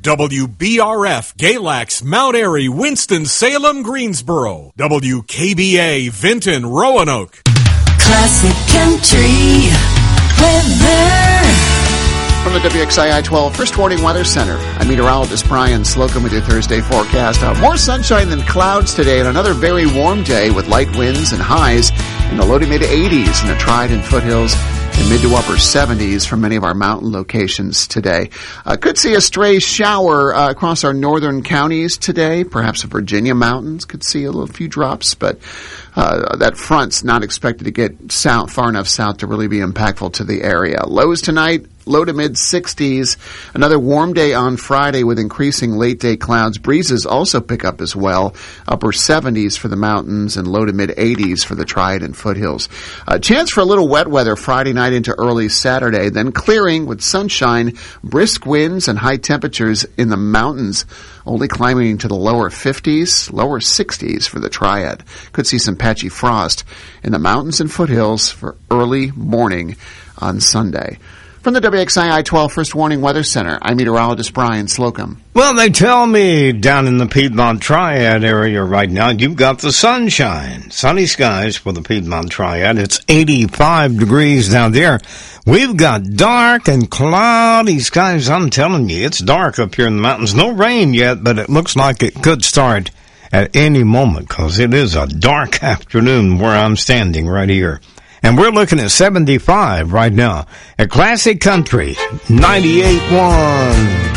WBRF, Galax, Mount Airy, Winston-Salem, Greensboro. WKBA, Vinton, Roanoke. Classic Country weather. From the WXII 12 First Warning Weather Center, I'm meteorologist Brian Slocum with your Thursday forecast. More sunshine than clouds today and another very warm day with light winds and highs in the low to mid 80s in the Trident foothills and mid to upper 70s for many of our mountain locations today. Could see a stray shower across our northern counties today. Perhaps the Virginia mountains could see a few drops, but that front's not expected to get far enough south to really be impactful to the area. Lows tonight, low to mid 60s. Another warm day on Friday with increasing late day clouds. Breezes also pick up as well. Upper 70s for the mountains and low to mid 80s for the Trident foothills. Chance for a little wet weather Friday night into early Saturday, then clearing with sunshine, brisk winds and high temperatures in the mountains, only climbing to the lower 50s, lower 60s for the Triad. Could see some patchy frost in the mountains and foothills for early morning on Sunday. From the WXII 12 First Warning Weather Center, I'm meteorologist Brian Slocum. Well, they tell me down in the Piedmont Triad area right now, you've got the sunshine. Sunny skies for the Piedmont Triad. It's 85 degrees down there. We've got dark and cloudy skies. I'm telling you, it's dark up here in the mountains. No rain yet, but it looks like it could start at any moment because it is a dark afternoon where I'm standing right here. And we're looking at 75 right now at Classic Country 98.1.